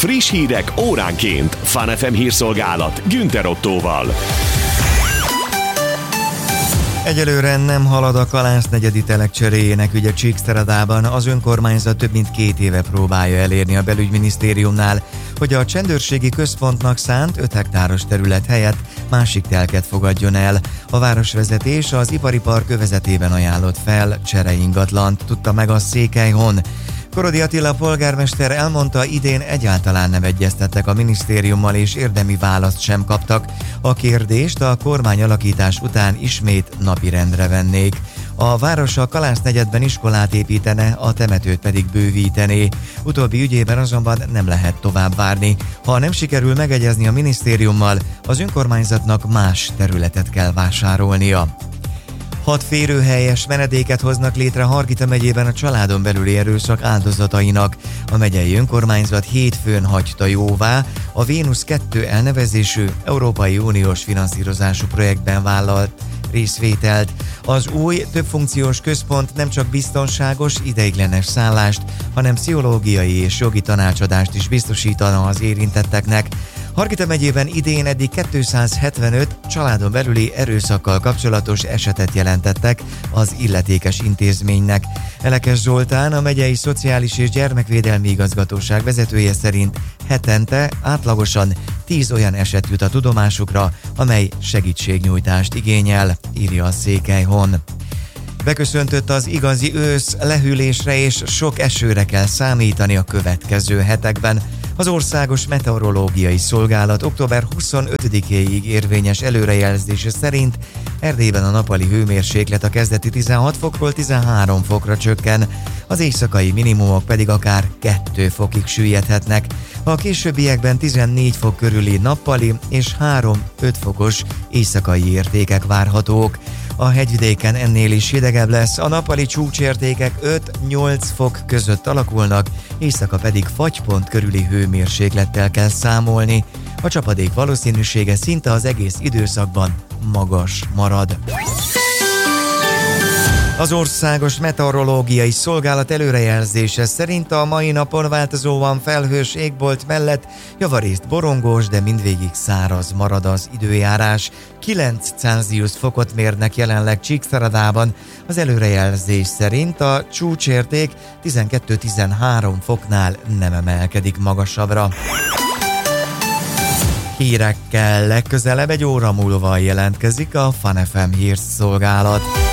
Friss hírek óránként. Fun FM hírszolgálat Günther Ottóval. Egyelőre nem halad a Kalász-negyedi telek cseréjének ügye Csíkszeredában. Az önkormányzat több mint 2 éve próbálja elérni a belügyminisztériumnál, hogy a csendőrségi központnak szánt 5 hektáros terület helyett másik telket fogadjon el. A városvezetés az ipari park övezetében ajánlott fel csereingatlant, tudta meg a Székelyhon. Korodi Attila polgármester elmondta, idén egyáltalán nem egyeztettek a minisztériummal és érdemi választ sem kaptak. A kérdést a kormányalakítás után ismét napirendre vennék. A város a Kalász-negyedben iskolát építene, a temetőt pedig bővítené. Utóbbi ügyében azonban nem lehet tovább várni. Ha nem sikerül megegyezni a minisztériummal, az önkormányzatnak más területet kell vásárolnia. 6 férőhelyes menedéket hoznak létre Hargita megyében a családon belüli erőszak áldozatainak. A megyei önkormányzat hétfőn hagyta jóvá a Vénusz 2 elnevezésű Európai Uniós finanszírozású projektben vállalt részvételt. Az új többfunkciós központ nem csak biztonságos, ideiglenes szállást, hanem pszichológiai és jogi tanácsadást is biztosítana az érintetteknek. Hargita megyében idén eddig 275 családon belüli erőszakkal kapcsolatos esetet jelentettek az illetékes intézménynek. Elekes Zoltán, a megyei Szociális és Gyermekvédelmi Igazgatóság vezetője szerint hetente átlagosan 10 olyan eset jut a tudomásukra, amely segítségnyújtást igényel, írja a Székelyhon. Beköszöntött az igazi ősz, lehűlésre és sok esőre kell számítani a következő hetekben. Az Országos Meteorológiai Szolgálat október 25-éig érvényes előrejelzése szerint Erdélyben a nappali hőmérséklet a kezdeti 16 fokról 13 fokra csökken, az éjszakai minimumok pedig akár 2 fokig süllyedhetnek. A későbbiekben 14 fok körüli nappali és 3-5 fokos éjszakai értékek várhatók. A hegyvidéken ennél is hidegebb lesz, a nappali csúcsértékek 5-8 fok között alakulnak, éjszaka pedig fagypont körüli hőmérséklettel kell számolni. A csapadék valószínűsége szinte az egész időszakban magas marad. Az Országos Meteorológiai Szolgálat előrejelzése szerint a mai napon változóan felhős égbolt mellett javarészt borongós, de mindvégig száraz marad az időjárás. 9 Celsius fokot mérnek jelenleg Csíkszeredában. Az előrejelzés szerint a csúcsérték 12-13 foknál nem emelkedik magasabbra. Hírekkel legközelebb egy óra múlva jelentkezik a Fun FM hírszolgálat.